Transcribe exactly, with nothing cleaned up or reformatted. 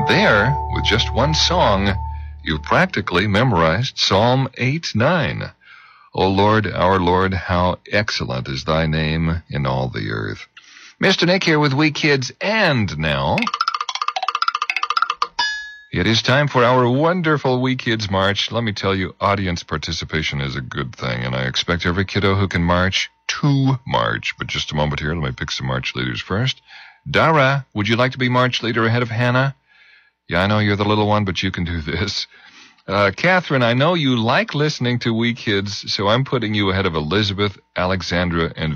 there, with just one song, you've practically memorized Psalm eight nine. O Lord, our Lord, how excellent is thy name in all the earth. Mister Nick here with We Kids, and now it is time for our wonderful We Kids March. Let me tell you, audience participation is a good thing, and I expect every kiddo who can march to march. But just a moment here, let me pick some march leaders first. Dara, would you like to be march leader ahead of Hannah? Yeah, I know you're the little one, but you can do this. Uh, Catherine, I know you like listening to We Kids, so I'm putting you ahead of Elizabeth, Alexandra, and